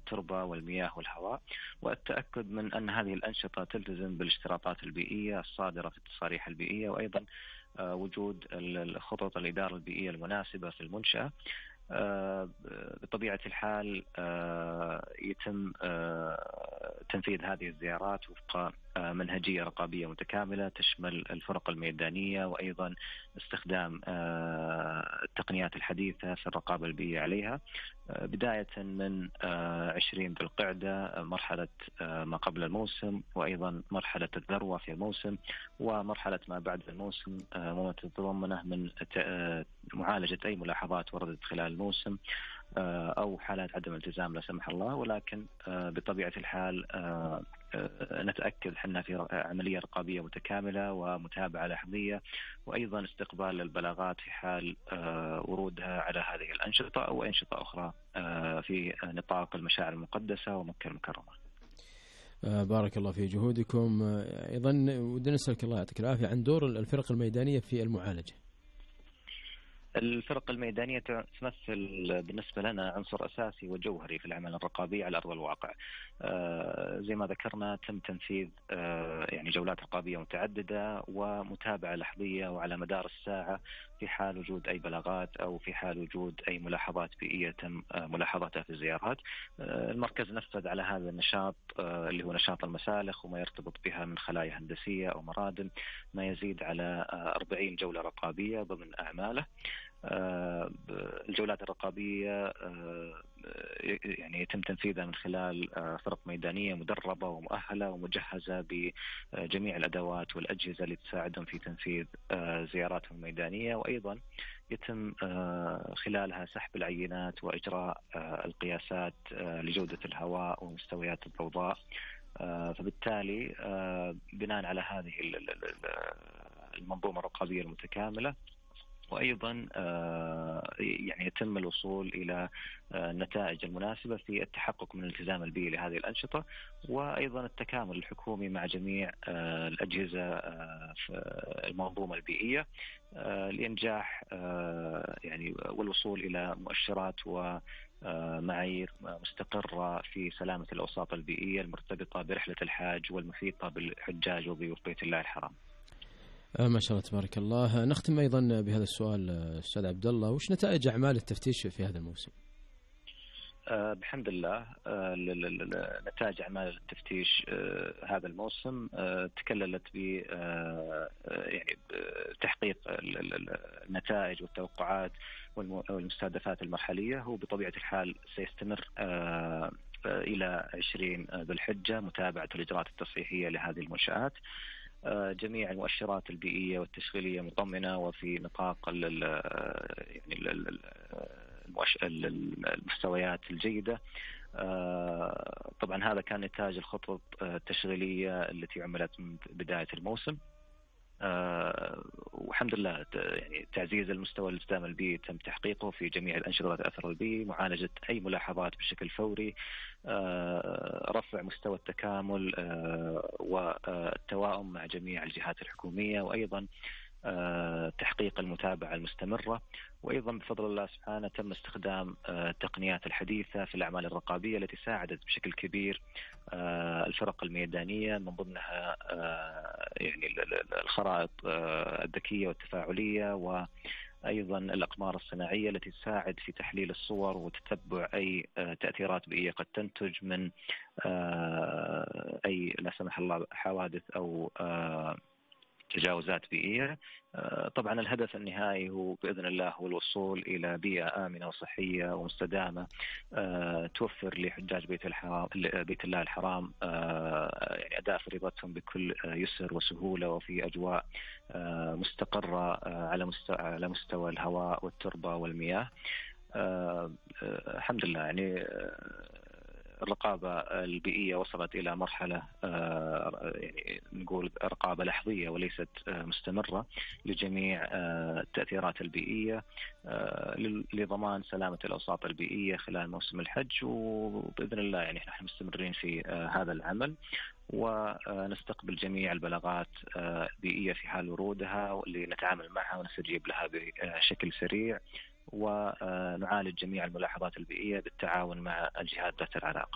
والتربة والمياه والهواء، والتأكد من أن هذه الأنشطة تلتزم بالاشتراطات البيئية الصادرة في التصاريح البيئية، وأيضا وجود خطط الإدارة البيئية المناسبة في المنشأة. بطبيعة الحال يتم تنفيذ هذه الزيارات وفق منهجية رقابية متكاملة تشمل الفرق الميدانية، وأيضا استخدام التقنيات الحديثة في الرقابة البيئية عليها، بداية من 20 ذو القعدة، مرحلة ما قبل الموسم، وأيضا مرحلة الذروة في الموسم، ومرحلة ما بعد الموسم، وما تتضمنه من معالجة أي ملاحظات وردت خلال الموسم أو حالات عدم التزام لا سمح الله. ولكن بطبيعة الحال نتأكد حنا في عملية رقابية متكاملة ومتابعة لحظية، وأيضا استقبال البلاغات في حال ورودها على هذه الأنشطة أو أنشطة أخرى في نطاق المشاعر المقدسة ومكة المكرمة. بارك الله في جهودكم. أيضا ودنا نسألك الله يعطيك العافية عن دور الفرق الميدانية في المعالجة. الفرق الميدانية تمثل بالنسبة لنا عنصر أساسي وجوهري في العمل الرقابي على أرض الواقع. زي ما ذكرنا تم تنفيذ يعني جولات رقابية متعددة ومتابعة لحظية وعلى مدار الساعة في حال وجود أي بلاغات أو في حال وجود أي ملاحظات بيئية تم ملاحظتها في الزيارات. المركز نفذ على هذا النشاط اللي هو نشاط المسالخ وما يرتبط بها من خلايا هندسية أو مرادم ما يزيد على 40 جولة رقابية ضمن أعماله. الجولات الرقابية يعني يتم تنفيذها من خلال فرق ميدانية مدربة ومؤهلة ومجهزة بجميع الأدوات والأجهزة اللي تساعدهم في تنفيذ زياراتهم الميدانية، وأيضا يتم خلالها سحب العينات وإجراء القياسات لجودة الهواء ومستويات الضوضاء. فبالتالي بناء على هذه المنظومة الرقابية المتكاملة، وأيضا يعني يتم الوصول إلى النتائج المناسبة في التحقق من الالتزام البيئي لهذه الأنشطة، وأيضا التكامل الحكومي مع جميع الأجهزة في المنظومة البيئية لإنجاح يعني والوصول إلى مؤشرات ومعايير مستقرة في سلامة الأوساط البيئية المرتبطة برحلة الحاج والمحيطة بالحجاج وضيوف بيت الله الحرام. ما شاء الله تبارك الله. نختم أيضا بهذا السؤال أستاذ عبد الله، وش نتائج أعمال التفتيش في هذا الموسم؟ بحمد الله نتائج أعمال التفتيش هذا الموسم تكللت ب يعني تحقيق النتائج والتوقعات والمستهدفات المرحلية. هو بطبيعة الحال سيستمر إلى 20 ذو الحجة متابعة الإجراءات التصحيحية لهذه المنشآت. جميع المؤشرات البيئية والتشغيلية مطمئنة وفي نطاق يعني المستويات الجيدة. طبعا هذا كان نتاج الخطط التشغيلية التي عملت من بداية الموسم. والحمد لله يعني تعزيز المستوى الالتزام البيئي تم تحقيقه في جميع الأنشطة ذات الأثر البيئي، معالجة أي ملاحظات بشكل فوري، رفع مستوى التكامل والتوائم مع جميع الجهات الحكومية، وأيضا تحقيق المتابعة المستمرة. وأيضا بفضل الله سبحانه تم استخدام التقنيات الحديثة في الأعمال الرقابية التي ساعدت بشكل كبير الفرق الميدانية، من ضمنها يعني الخرائط الذكية والتفاعلية، وأيضا الأقمار الصناعية التي تساعد في تحليل الصور وتتبع أي تأثيرات بيئية قد تنتج من أي لا سمح الله حوادث أو تجاوزات بيئية. طبعا الهدف النهائي هو بإذن الله هو الوصول إلى بيئة آمنة وصحية ومستدامة توفر لحجاج بيت الله الحرام يعني أداء فريضتهم بكل يسر وسهولة وفي أجواء مستقرة على مستوى الهواء والتربة والمياه. الحمد لله يعني الرقابة البيئية وصلت إلى مرحلة يعني نقول رقابة لحظية وليست مستمرة لجميع التأثيرات البيئية لضمان سلامة الأوساط البيئية خلال موسم الحج. وبإذن الله يعني نحن مستمرين في هذا العمل ونستقبل جميع البلاغات البيئية في حال ورودها واللي نتعامل معها ونستجيب لها بشكل سريع، ونعالج جميع الملاحظات البيئية بالتعاون مع الجهات ذات العلاقة.